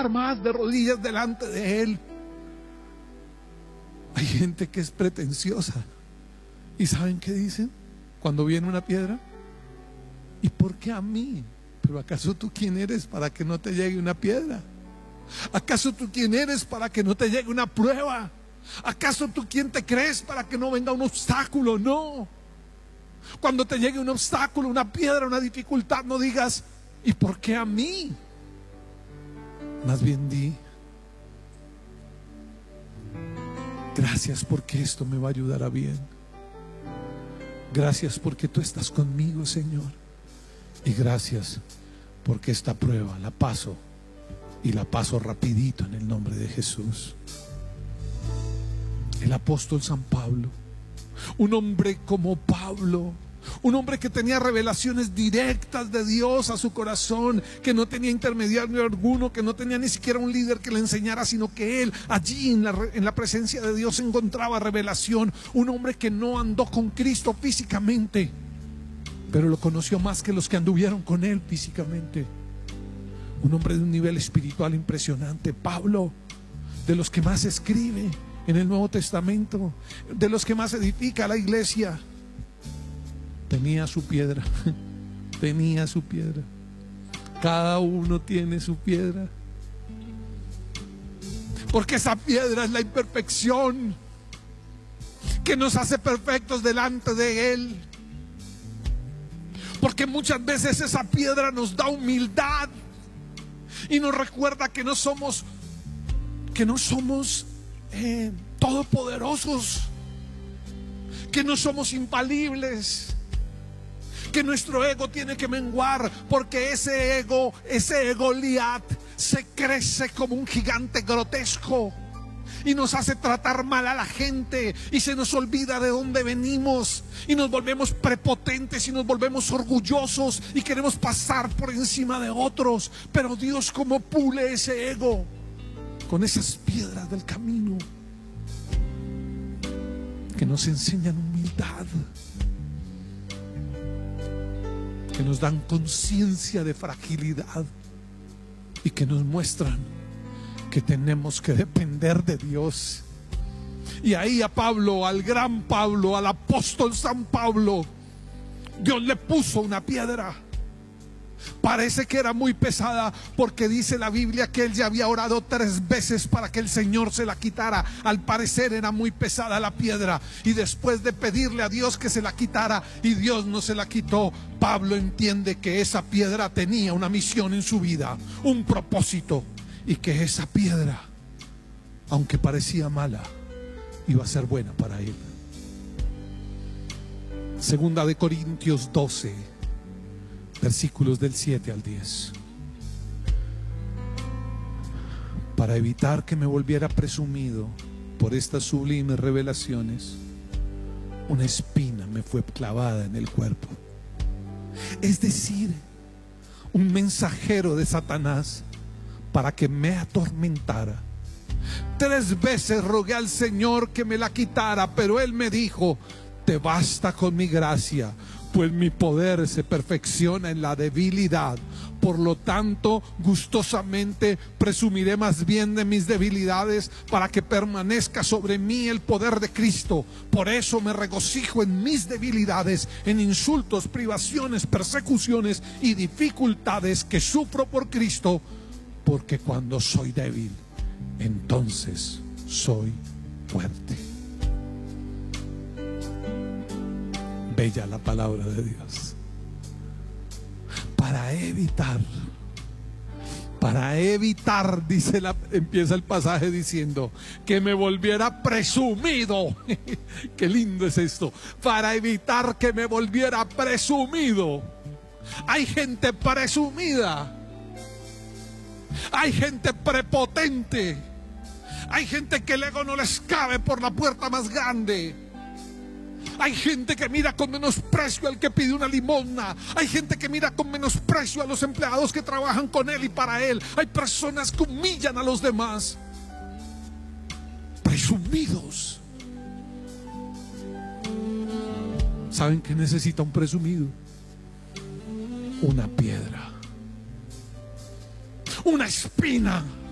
estar más de rodillas delante de Él. Hay gente que es pretenciosa. ¿Y saben qué dicen cuando viene una piedra? ¿Y por qué a mí? ¿Pero acaso tú quién eres para que no te llegue una piedra? ¿Acaso tú quién eres para que no te llegue una prueba? ¿Acaso tú quién te crees para que no venga un obstáculo? No. Cuando te llegue un obstáculo, una piedra, una dificultad, no digas, ¿y por qué a mí? Más bien di, gracias porque esto me va a ayudar a bien. Gracias porque tú estás conmigo, Señor. Y gracias porque esta prueba la paso, y la paso rapidito en el nombre de Jesús. El apóstol San Pablo, un hombre como Pablo, un hombre que tenía revelaciones directas de Dios a su corazón, que no tenía intermediario alguno, que no tenía ni siquiera un líder que le enseñara, sino que él allí en la presencia de Dios encontraba revelación. Un hombre que no andó con Cristo físicamente, pero lo conoció más que los que anduvieron con él físicamente. Un hombre de un nivel espiritual impresionante. Pablo, de los que más escribe en el Nuevo Testamento, de los que más edifica la iglesia, tenía su piedra. Tenía su piedra. Cada uno tiene su piedra, porque esa piedra es la imperfección que nos hace perfectos delante de Él. Porque muchas veces esa piedra nos da humildad y nos recuerda que no somos todopoderosos, que no somos infalibles, que nuestro ego tiene que menguar, porque ese Goliat se crece como un gigante grotesco y nos hace tratar mal a la gente, y se nos olvida de dónde venimos, y nos volvemos prepotentes y nos volvemos orgullosos y queremos pasar por encima de otros. Pero Dios, ¿cómo pule ese ego? Con esas piedras del camino que nos enseñan humildad, que nos dan conciencia de fragilidad y que nos muestran que tenemos que depender de Dios. Y ahí a Pablo, al gran Pablo, al apóstol San Pablo, Dios le puso una piedra. Parece que era muy pesada, porque dice la Biblia que él ya había orado 3 veces para que el Señor se la quitara. Al parecer era muy pesada la piedra, y después de pedirle a Dios que se la quitara y Dios no se la quitó, Pablo entiende que esa piedra tenía una misión en su vida, un propósito, y que esa piedra, aunque parecía mala, iba a ser buena para él. Segunda de Corintios 12, versículos del 7 al 10. Para evitar que me volviera presumido por estas sublimes revelaciones, una espina me fue clavada en el cuerpo, es decir, un mensajero de Satanás, para que me atormentara. 3 veces rogué al Señor que me la quitara, pero Él me dijo: te basta con mi gracia, pues mi poder se perfecciona en la debilidad. Por lo tanto, gustosamente presumiré más bien de mis debilidades, para que permanezca sobre mí el poder de Cristo. Por eso me regocijo en mis debilidades, en insultos, privaciones, persecuciones y dificultades que sufro por Cristo, porque cuando soy débil, entonces soy fuerte. Bella la palabra de Dios. Para evitar, empieza el pasaje diciendo, que me volviera presumido. Qué lindo es esto. Para evitar que me volviera presumido. Hay gente presumida. Hay gente prepotente. Hay gente que el ego no les cabe por la puerta más grande. Hay gente que mira con menosprecio al que pide una limosna. Hay gente que mira con menosprecio a los empleados que trabajan con él y para él. Hay personas que humillan a los demás. Presumidos. ¿Saben qué necesita un presumido? Una piedra, una espina